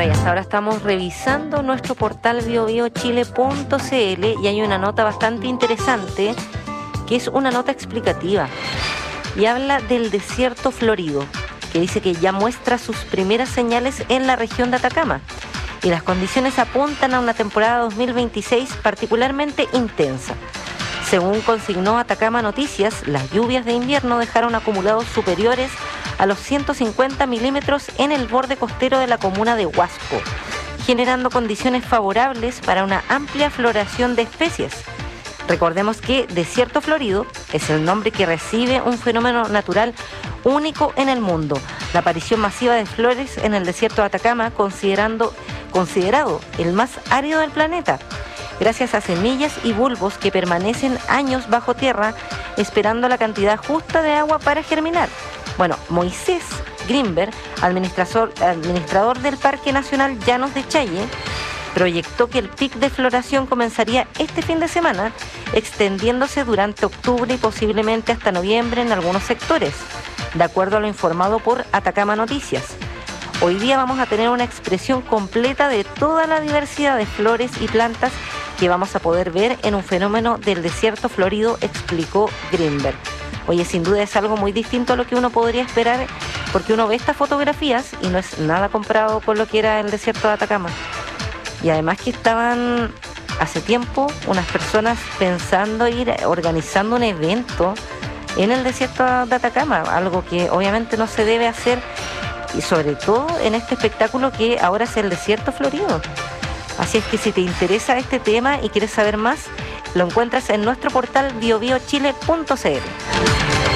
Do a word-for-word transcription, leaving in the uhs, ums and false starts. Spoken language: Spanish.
Bueno, y hasta ahora estamos revisando nuestro portal bio bio chile punto c l y hay una nota bastante interesante que es una nota explicativa y habla del desierto florido, que dice que ya muestra sus primeras señales en la región de Atacama y las condiciones apuntan a una temporada dos mil veintiséis particularmente intensa. Según consignó Atacama Noticias, las lluvias de invierno dejaron acumulados superiores a los ciento cincuenta milímetros en el borde costero de la comuna de Huasco, generando condiciones favorables para una amplia floración de especies. Recordemos que desierto florido es el nombre que recibe un fenómeno natural único en el mundo, la aparición masiva de flores en el desierto de Atacama, considerando, considerado el más árido del planeta, gracias a semillas y bulbos que permanecen años bajo tierra esperando la cantidad justa de agua para germinar. Bueno, Moisés Grimberg, administrador, administrador del Parque Nacional Llanos de Chaille, proyectó que el pic de floración comenzaría este fin de semana, extendiéndose durante octubre y posiblemente hasta noviembre en algunos sectores, de acuerdo a lo informado por Atacama Noticias. Hoy día vamos a tener una expresión completa de toda la diversidad de flores y plantas que vamos a poder ver en un fenómeno del desierto florido, explicó Grimberg. Oye, sin duda es algo muy distinto a lo que uno podría esperar, porque uno ve estas fotografías y no es nada comparado con lo que era el desierto de Atacama. Y además que estaban hace tiempo unas personas pensando ir organizando un evento en el desierto de Atacama, algo que obviamente no se debe hacer, y sobre todo en este espectáculo que ahora es el desierto florido. Así es que si te interesa este tema y quieres saber más, lo encuentras en nuestro portal bio bio chile punto c l.